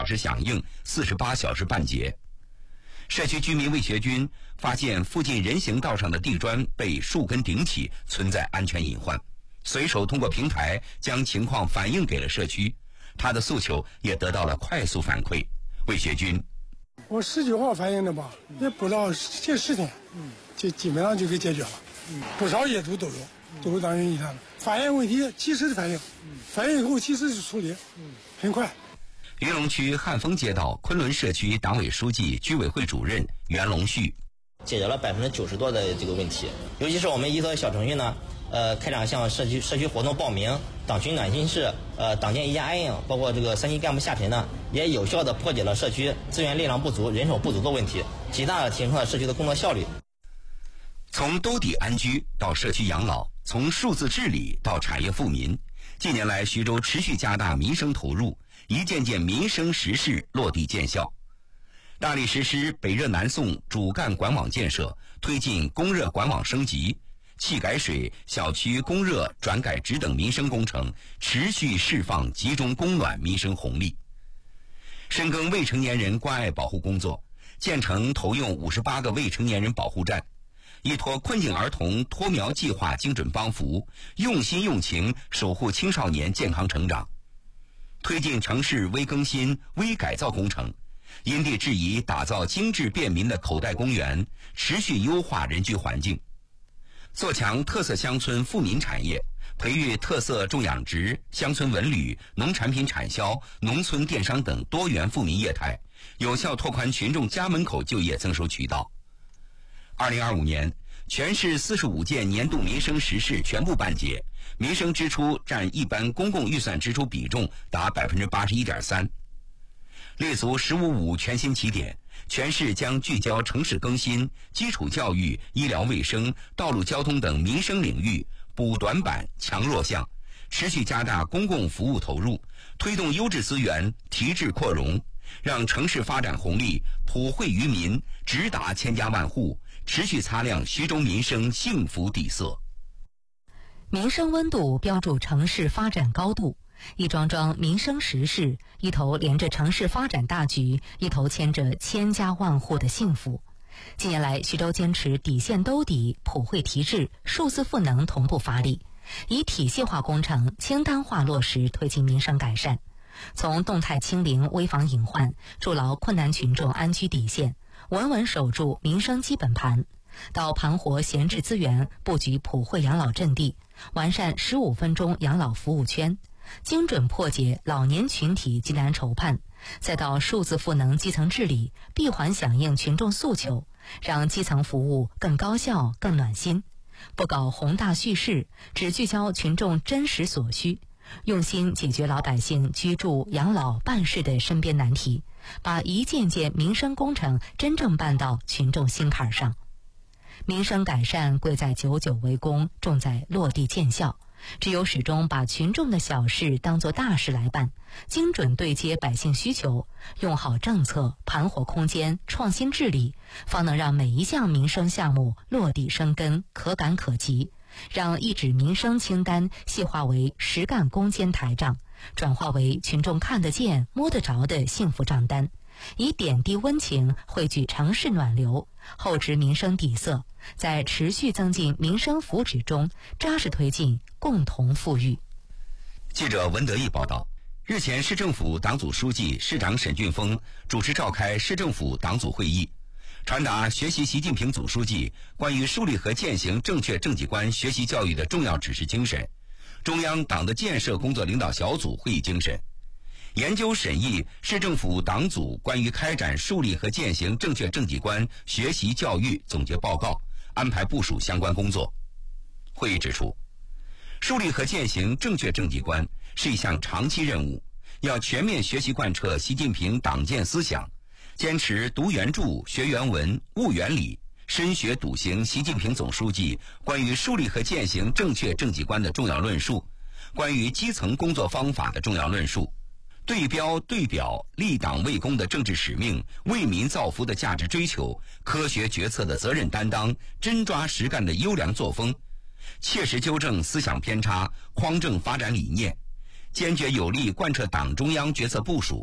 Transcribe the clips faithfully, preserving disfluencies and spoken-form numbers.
时响应，四十八小时办结。社区居民魏学军发现附近人行道上的地砖被树根顶起，存在安全隐患，随手通过平台将情况反映给了社区，他的诉求也得到了快速反馈。魏学军： 我十九号反映的吧，也不到近十天，嗯，就基本上就给解决了，嗯，不少业主都有，都有当人意见了，发现问题及时的反映，嗯，反映以后及时的处理，嗯，很快。 云龙区汉丰街道昆仑社区党委书记、居委会主任袁龙旭： 解决了百分之九十多的这个问题，尤其是我们一则小程序呢，呃，开展向社区社区活动报名、党群暖心事、呃，党建一家安应，包括这个三级干部下沉呢，也有效的破解了社区资源力量不足、人手不足的问题，极大的提升了社区的工作效率。 从兜底安居到社区养老，从数字治理到产业富民，近年来徐州持续加大民生投入，一件件民生实事落地见效，大力实施北热南送主干管网建设，推进供热管网升级，气改水、小区供热转改直等民生工程持续释放集中供暖民生红利。深耕未成年人关爱保护工作，建成投用五十八个未成年人保护站，依托困境儿童托苗计划精准帮扶，用心用情守护青少年健康成长。推进城市微更新、微改造工程，因地制宜打造精致便民的口袋公园，持续优化人居环境。做强特色乡村富民产业，培育特色种养殖、乡村文旅、农产品产销、农村电商等多元富民业态，有效拓宽群众家门口就业增收渠道。二零二五年，全市四十五件年度民生实事全部办结，民生支出占一般公共预算支出比重达百分之八十一点三。立足“十五五”全新起点，全市将聚焦城市更新、基础教育、医疗卫生、道路交通等民生领域，补短板、强弱项，持续加大公共服务投入，推动优质资源提质扩容，让城市发展红利普惠于民，直达千家万户，持续擦亮徐州民生幸福底色。 民生温度标注城市发展高度，一桩桩民生实事，一头连着城市发展大局，一头牵着千家万户的幸福。近年来，徐州坚持底线兜底、普惠提质、数字赋能同步发力，以体系化工程、清单化落实推进民生改善。从动态清零、危防隐患，筑牢困难群众安居底线，稳稳守住民生基本盘，到盘活闲置资源，布局普惠养老阵地，完善十五分钟养老服务圈，精准破解老年群体急难愁盼，再到数字赋能基层治理，闭环响应群众诉求，让基层服务更高效、更暖心。不搞宏大叙事，只聚焦群众真实所需，用心解决老百姓居住、养老、办事的身边难题，把一件件民生工程真正办到群众心坎上。民生改善贵在久久为功，重在落地见效。只有始终把群众的小事当作大事来办，精准对接百姓需求，用好政策、盘活空间、创新治理，方能让每一项民生项目落地生根，可感可及，让一纸民生清单细化为实干攻坚台账，转化为群众看得见、摸得着的幸福账单，以点滴温情汇聚城市暖流，厚植民生底色，在持续增进民生福祉中扎实推进共同富裕。 记者文德义报道，日前市政府党组书记、市长沈俊峰主持召开市政府党组会议，传达学习习近平总书记关于树立和践行正确政绩观学习教育的重要指示精神，中央党的建设工作领导小组会议精神，研究审议市政府党组关于开展树立和践行正确政绩观学习教育总结报告，安排部署相关工作。会议指出，树立和践行正确政绩观是一项长期任务，要全面学习贯彻习近平党建思想，坚持读原著、学原文、悟原理，深学笃行习近平总书记关于树立和践行正确政绩观的重要论述，关于基层工作方法的重要论述，对标对表立党为公的政治使命，为民造福的价值追求，科学决策的责任担当，真抓实干的优良作风，切实纠正思想偏差，匡正发展理念，坚决有力贯彻党中央决策部署，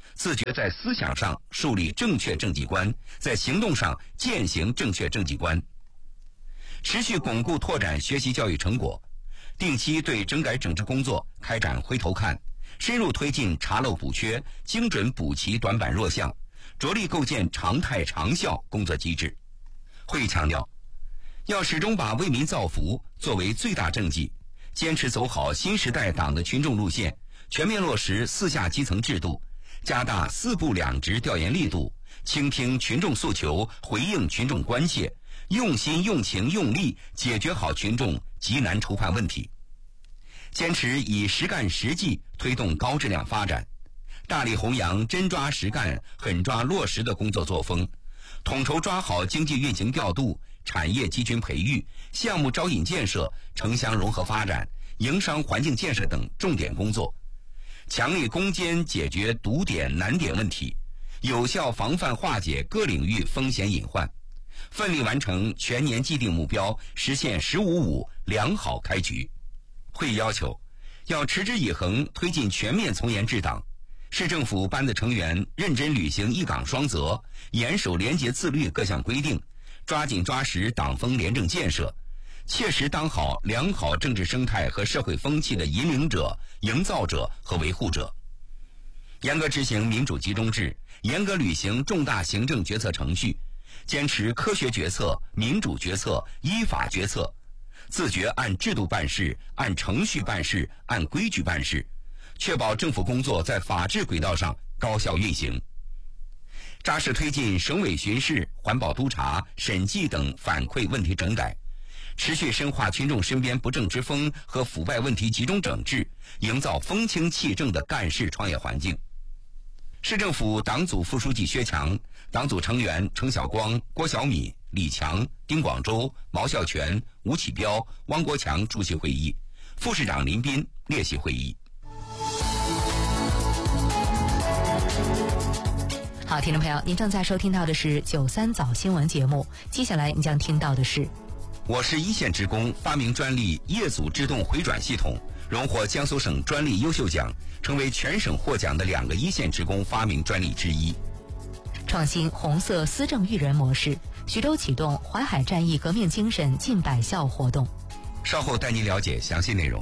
自觉在思想上树立正确政绩观，在行动上践行正确政绩观。持续巩固拓展学习教育成果，定期对整改整治工作开展回头看，深入推进查漏补缺，精准补齐短板弱项，着力构建常态长效工作机制。会议强调，要始终把为民造福作为最大政绩，坚持走好新时代党的群众路线，全面落实四下基层制度，加大四部两职调研力度，倾听群众诉求，回应群众关切，用心用情用力解决好群众急难愁盼问题。坚持以实干实际推动高质量发展，大力弘扬真抓实干、狠抓落实的工作作风，统筹抓好经济运行调度、产业集群培育、项目招引建设、城乡融合发展、营商环境建设等重点工作，强力攻坚解决堵点难点问题，有效防范化解各领域风险隐患，奋力完成全年既定目标，实现“十五五”良好开局。会议要求，要持之以恒推进全面从严治党，市政府班子成员认真履行一岗双责，严守廉洁自律各项规定，抓紧抓实党风廉政建设，切实当好良好政治生态和社会风气的引领者、营造者和维护者。严格执行民主集中制，严格履行重大行政决策程序，坚持科学决策、民主决策、依法决策，自觉按制度办事、按程序办事、按规矩办事，确保政府工作在法治轨道上高效运行。扎实推进省委巡视、环保督查、审计等反馈问题整改，持续深化群众身边不正之风和腐败问题集中整治，营造风清气正的干事创业环境。市政府党组副书记薛强、党组成员程晓光、郭小米、李强、丁广洲、毛孝全、吴启彪、汪国强出席会议，副市长林斌列席会议。 好，听众朋友，您正在收听到的是九三早新闻节目，接下来你将听到的是： 我市一线职工发明专利业组制动回转系统，荣获江苏省专利优秀奖，成为全省获奖的两个一线职工发明专利之一。 创新红色思政育人模式，徐州启动淮海战役革命精神进百校活动。 稍后带您了解详细内容。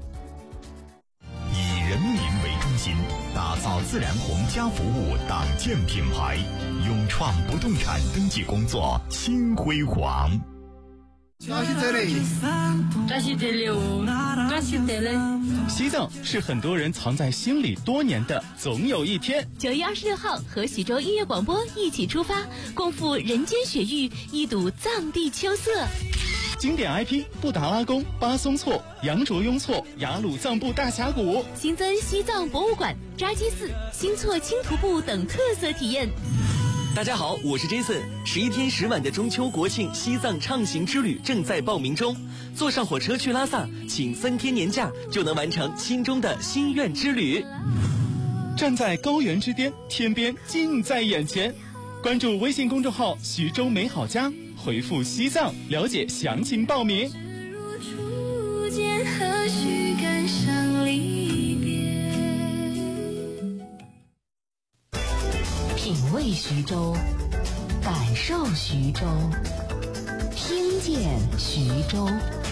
以人民为中心，打造自然红家服务党建品牌，勇创不动产登记工作新辉煌。 扎西德勒，扎西德勒哦，扎西德勒。 西藏是很多人藏在心里多年的总有一天。 九月二十六号，和徐州音乐广播一起出发，共赴人间雪域，一睹藏地秋色。 经典 I P 布达拉宫、巴松措、羊卓雍措、雅鲁藏布大峡谷， 新增西藏博物馆、扎基寺、新措轻徒步等特色体验。 大家好，我是 Jason。十一天十晚的中秋国庆西藏畅行之旅正在报名中，坐上火车去拉萨，请三天年假就能完成心中的心愿之旅。 站在高原之巅，天边近在眼前。关注微信公众号“徐州美好家”，回复“西藏”了解详情报名。 品味徐州，感受徐州，听见徐州。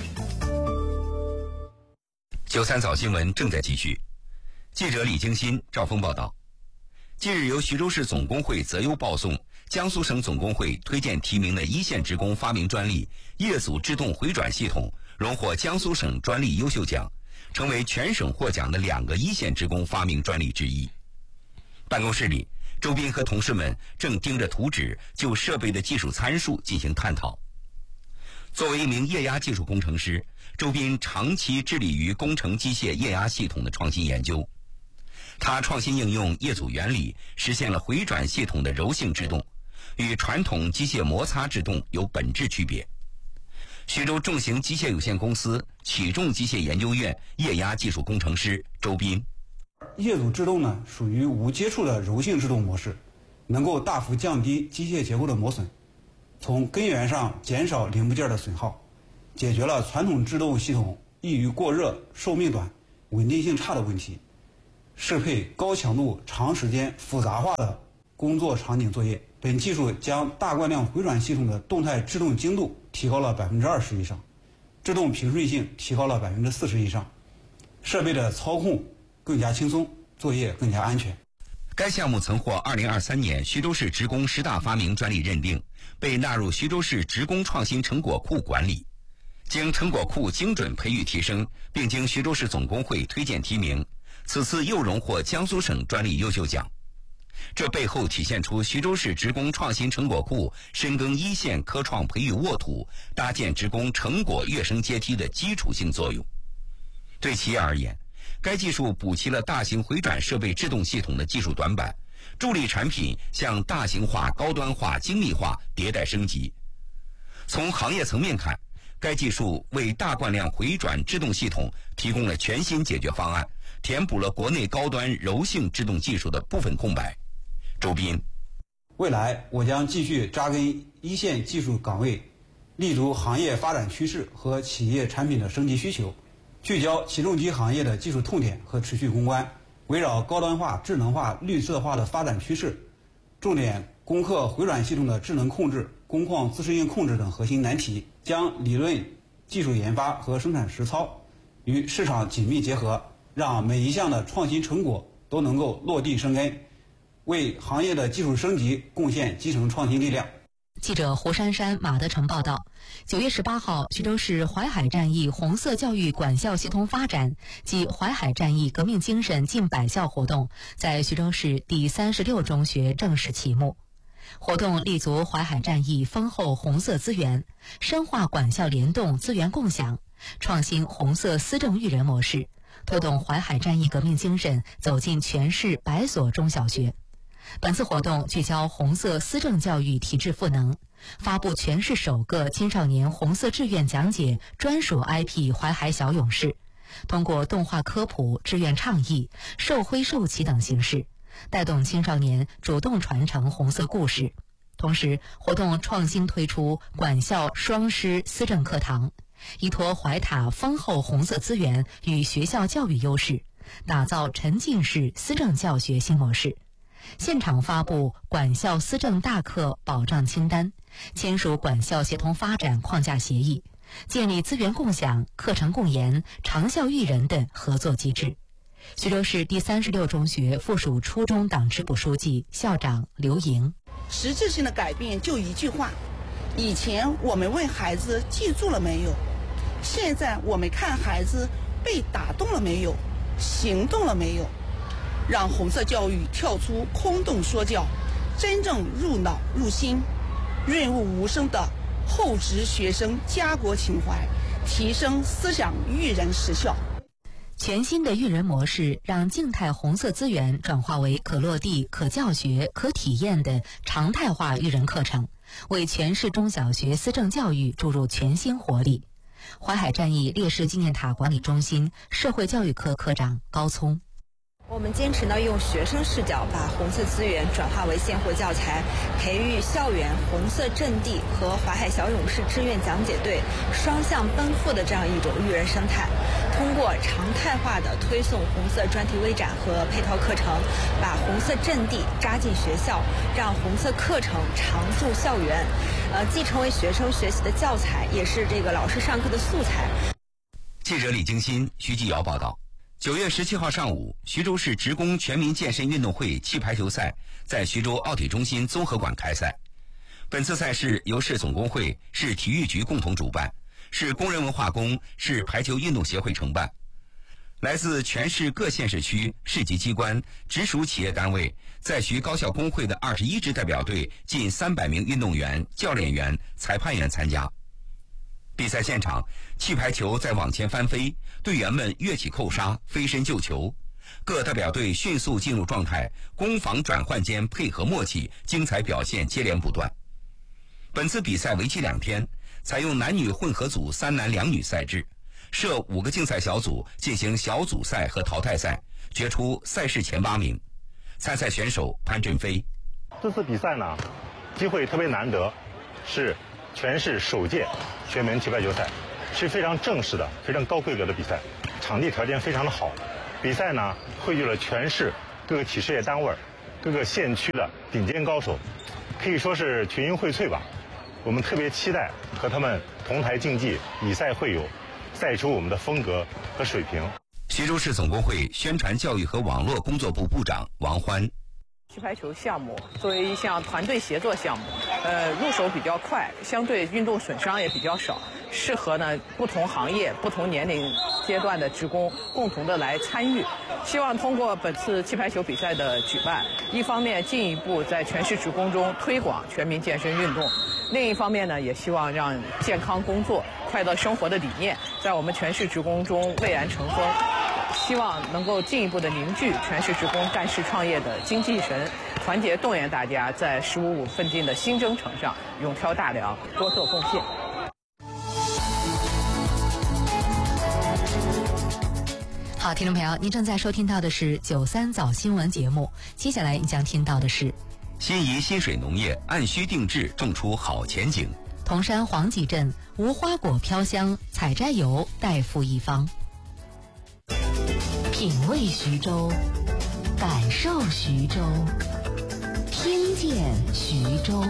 九三早新闻正在继续。记者李京新、赵峰报道。近日，由徐州市总工会择优报送，江苏省总工会推荐提名的一线职工发明专利业组制动回转系统，荣获江苏省专利优秀奖，成为全省获奖的两个一线职工发明专利之一。办公室里，周斌和同事们正盯着图纸，就设备的技术参数进行探讨。作为一名液压技术工程师，周斌长期致力于工程机械液压系统的创新研究。他创新应用业组原理，实现了回转系统的柔性制动，与传统机械摩擦制动有本质区别。徐州重型机械有限公司启重机械研究院液压技术工程师周斌。 业组制动呢，属于无接触的柔性制动模式，能够大幅降低机械结构的磨损，从根源上减少零部件的损耗，解决了传统制动系统易于过热、寿命短、稳定性差的问题， 适配高强度、长时间、复杂化的工作场景作业。本技术将大惯量回转系统的动态制动精度提高了百分之二十以上，制动平顺性提高了百分之四十以上，设备的操控更加轻松，作业更加安全。 该项目曾获二零二三年徐州市职工十大发明专利认定，被纳入徐州市职工创新成果库管理。经成果库精准培育提升，并经徐州市总工会推荐提名，此次又荣获江苏省专利优秀奖。这背后体现出徐州市职工创新成果库深耕一线科创培育沃土，搭建职工成果跃升阶梯的基础性作用。对企业而言，该技术补齐了大型回转设备制动系统的技术短板，助力产品向大型化、高端化、精密化迭代升级。从行业层面看，该技术为大惯量回转制动系统提供了全新解决方案，填补了国内高端柔性制动技术的部分空白。周斌， 未来我将继续扎根一线技术岗位，立足行业发展趋势和企业产品的升级需求，聚焦起重机行业的技术痛点和持续攻关，围绕高端化、智能化、绿色化的发展趋势，重点攻克回转系统的智能控制、工况自适应控制等核心难题，将理论技术研发和生产实操与市场紧密结合，让每一项的创新成果都能够落地生根，为行业的技术升级贡献基层创新力量。 记者胡珊珊、马德成报道。九月十八号，徐州市淮海战役红色教育管校协同发展及淮海战役革命精神进百校活动在徐州市第三十六中学正式启幕。活动立足淮海战役丰厚红色资源，深化管校联动资源共享，创新红色思政育人模式，推动淮海战役革命精神走进全市百所中小学。本次活动聚焦红色思政教育体制赋能，发布全市首个青少年红色志愿讲解专属 I P 淮海小勇士，通过动画科普、志愿倡议、授徽授旗等形式，带动青少年主动传承红色故事。同时，活动创新推出管校双师思政课堂，依托怀塔丰厚红色资源与学校教育优势，打造沉浸式思政教学新模式。现场发布管校思政大课保障清单，签署管校协同发展框架协议，建立资源共享、课程共研、长效育人的合作机制。徐州市第三十六中学附属初中党支部书记、校长刘莹。 实质性的改变就一句话：以前我们问孩子记住了没有，现在我们看孩子被打动了没有，行动了没有。让红色教育跳出空洞说教，真正入脑入心，润物无声的厚植学生家国情怀，提升思想育人实效。 全新的育人模式让静态红色资源转化为可落地、可教学、可体验的常态化育人课程，为全市中小学思政教育注入全新活力。淮海战役烈士纪念塔管理中心社会教育科科长高聪。 我们坚持呢用学生视角把红色资源转化为鲜活教材，培育校园红色阵地和淮海小勇士志愿讲解队双向奔赴的这样一种育人生态。通过常态化的推送红色专题微展和配套课程，把红色阵地扎进学校，让红色课程常驻校园，呃，既成为学生学习的教材，也是这个老师上课的素材。 记者李京新、徐继尧报道。九月十七号上午，徐州市职工全民健身运动会气排球赛在徐州奥体中心综合馆开赛。本次赛事由市总工会、市体育局共同主办，市工人文化宫、市排球运动协会承办。来自全市各县市区、市级机关、直属企业单位、在徐高校工会的二十一支代表队近三百名运动员、教练员、裁判员参加。比赛现场，气排球在网前翻飞，队员们跃起扣杀，飞身救球，各代表队迅速进入状态，攻防转换间配合默契，精彩表现接连不断。本次比赛为期两天，采用男女混合组三男两女赛制，设五个竞赛小组进行小组赛和淘汰赛，决出赛事前八名。参赛选手潘振飞。 这次比赛呢，机会特别难得，是全市首届全民气排球赛，是非常正式的、非常高规格的比赛，场地条件非常的好， 比赛呢汇聚了全市各个企事业单位、各个县区的顶尖高手，可以说是群英荟萃吧。我们特别期待和他们同台竞技，以赛会友，赛出我们的风格和水平。 徐州市总工会宣传教育和网络工作部部长王欢。 气排球项目作为一项团队协作项目，呃，入手比较快，相对运动损伤也比较少，适合呢不同行业、不同年龄阶段的职工共同的来参与。希望通过本次气排球比赛的举办，一方面进一步在全市职工中推广全民健身运动，另一方面呢，也希望让健康工作、快乐生活的理念在我们全市职工中蔚然成风。希望能够进一步的凝聚全市职工干事创业的精气神，团结动员大家在“十五五”奋进的新征程上勇挑大梁，多做贡献。 好，听众朋友，您正在收听到的是九三早新闻节目，接下来你将听到的是： 新沂新水农业按需定制种出好前景； 铜山黄集镇无花果飘香，采摘游代富一方。品味徐州，感受徐州，听见徐州。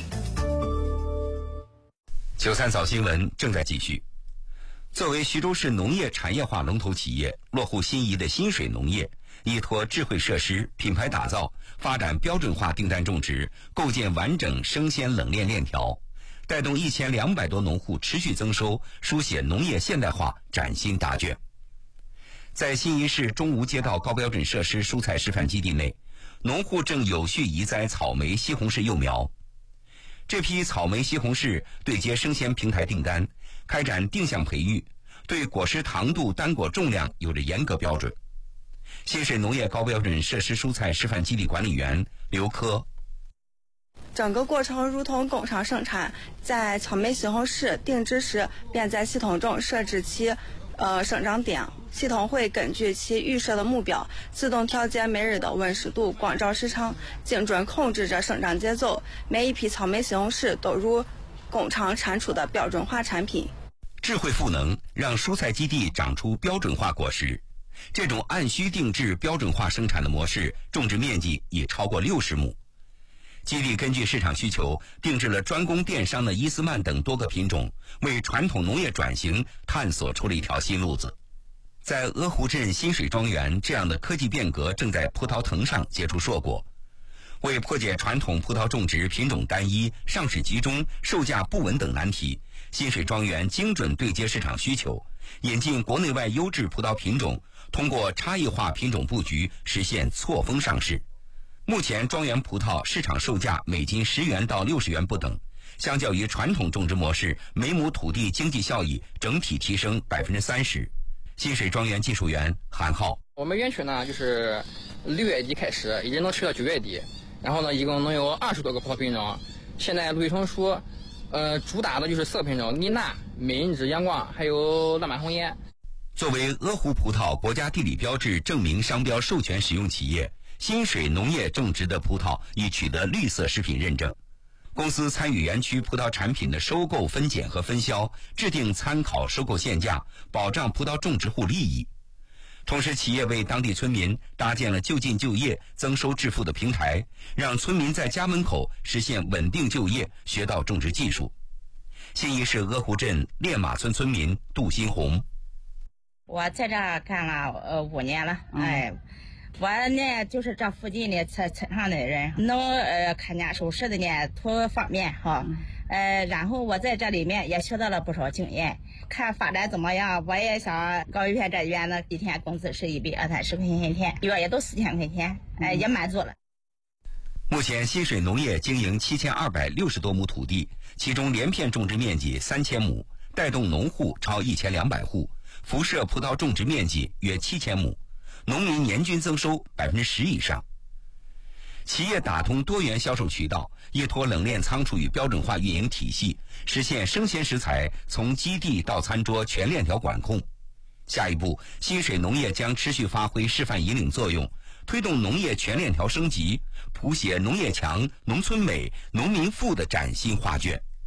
九三早新闻正在继续。作为徐州市农业产业化龙头企业，落户新沂的新水农业依托智慧设施、品牌打造，发展标准化订单种植，构建完整生鲜冷链链条，带动一千两百多农户持续增收，书写农业现代化崭新大卷。在新沂市中吴街道高标准设施蔬菜示范基地内，农户正有序移栽草莓、西红柿幼苗。这批草莓、西红柿对接生鲜平台订单，开展定向培育，对果实糖度、单果重量有着严格标准。新水农业高标准设施蔬菜示范基地管理员刘科。 整个过程如同工厂生产，在草莓、西红柿定植时，便在系统中设置其呃生长点。系统会根据其预设的目标，自动调节每日的温湿度、光照时长，精准控制着生长节奏。每一批草莓、西红柿都如工厂产出的标准化产品。 智慧赋能，让蔬菜基地长出标准化果实。这种按需定制、标准化生产的模式，种植面积已超过六十亩。基地根据市场需求，定制了专供电商的伊斯曼等多个品种，为传统农业转型探索出了一条新路子。在阿湖镇新水庄园，这样的科技变革正在葡萄藤上结出硕果。为破解传统葡萄种植品种单一、上市集中、售价不稳等难题，新水庄园精准对接市场需求，引进国内外优质葡萄品种，通过差异化品种布局实现错峰上市。目前庄园葡萄市场售价每斤十元到六十元不等，相较于传统种植模式，每亩土地经济效益整体提升百分之三十。新水庄园技术员韩浩， 我们园区呢，就是六月底开始，一直能吃到九月底，然后呢，一共能有二十多个葡萄品种。现在陆续成熟，呃，主打的就是四个品种：妮娜、美人之阳光，还有浪漫红颜。 作为阿湖葡萄国家地理标志证明商标授权使用企业，新水农业种植的葡萄已取得绿色食品认证。公司参与园区葡萄产品的收购、分拣和分销，制定参考收购限价，保障葡萄种植户利益。同时，企业为当地村民搭建了就近就业、增收致富的平台，让村民在家门口实现稳定就业，学到种植技术。新沂市阿湖镇练马村村民杜新红， 我在这干了呃五年了，嗯、哎。我呢，就是这附近的村村上的人，能呃看见收拾的呢，图方便哈，呃，然后我在这里面也学到了不少经验，看发展怎么样，我也想搞一片这园呢，一天工资是一百二三十块钱一天，月也都四千块钱，哎、呃，也满足了。 目前新水农业经营七千二百六十多亩土地，其中连片种植面积三千亩，带动农户超一千两百户，辐射葡萄种植面积约七千亩。农民年均增收百分之十以上。企业打通多元销售渠道，依托冷链仓储与标准化运营体系，实现生鲜食材从基地到餐桌全链条管控。下一步，新水农业将持续发挥示范引领作用，推动农业全链条升级，谱写农业强、农村美、农民富的崭新画卷。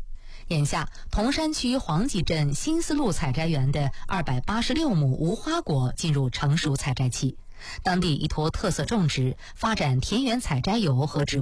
眼下，铜山区黄集镇新思路采摘园的二百八十六亩无花果进入成熟采摘期，当地依托特色种植，发展田园采摘油和植